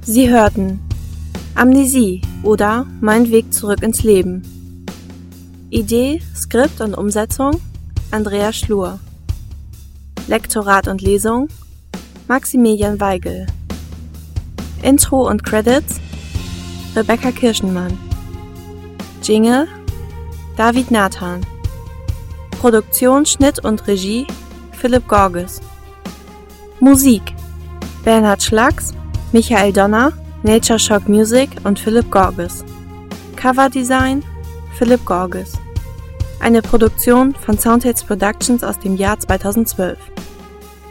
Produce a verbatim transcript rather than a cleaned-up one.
Sie hörten Amnesie oder Mein Weg zurück ins Leben. Idee, Skript und Umsetzung Andrea Schlur. Lektorat und Lesung Maximilian Weigel. Intro und Credits Rebecca Kirschenmann. Jingle David Nathan. Produktion, Schnitt und Regie Philipp Gorges. Musik Bernhard Schlags, Michael Donner, Nature Shock Music und Philipp Gorges. Coverdesign Philipp Gorges. Eine Produktion von Soundhits Productions aus dem Jahr zweitausendzwölf.